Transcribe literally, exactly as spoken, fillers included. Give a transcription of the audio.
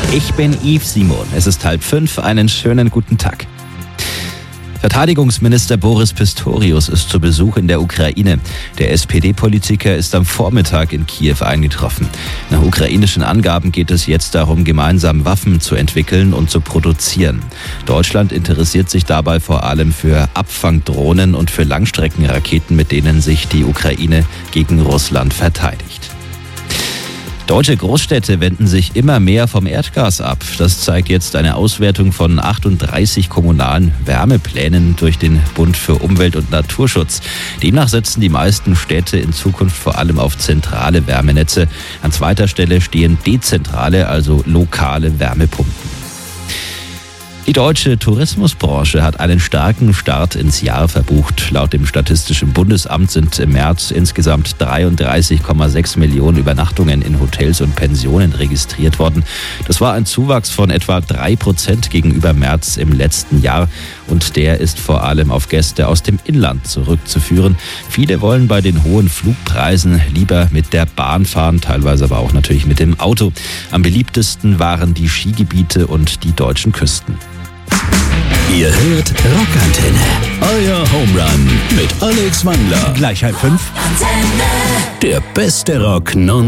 Ich bin Yves Simon. Es ist halb fünf. Einen schönen guten Tag. Verteidigungsminister Boris Pistorius ist zu Besuch in der Ukraine. Der S P D-Politiker ist am Vormittag in Kiew eingetroffen. Nach ukrainischen Angaben geht es jetzt darum, gemeinsam Waffen zu entwickeln und zu produzieren. Deutschland interessiert sich dabei vor allem für Abfangdrohnen und für Langstreckenraketen, mit denen sich die Ukraine gegen Russland verteidigt. Deutsche Großstädte wenden sich immer mehr vom Erdgas ab. Das zeigt jetzt eine Auswertung von achtunddreißig kommunalen Wärmeplänen durch den Bund für Umwelt und Naturschutz. Demnach setzen die meisten Städte in Zukunft vor allem auf zentrale Wärmenetze. An zweiter Stelle stehen dezentrale, also lokale Wärmepumpen. Die deutsche Tourismusbranche hat einen starken Start ins Jahr verbucht. Laut dem Statistischen Bundesamt sind im März insgesamt dreiunddreißig Komma sechs Millionen Übernachtungen in Hotels und Pensionen registriert worden. Das war ein Zuwachs von etwa drei Prozent gegenüber März im letzten Jahr. Und der ist vor allem auf Gäste aus dem Inland zurückzuführen. Viele wollen bei den hohen Flugpreisen lieber mit der Bahn fahren, teilweise aber auch natürlich mit dem Auto. Am beliebtesten waren die Skigebiete und die deutschen Küsten. Ihr hört Rockantenne, euer Home Run mit Alex Wangler. Gleich halb fünf. Der beste Rock non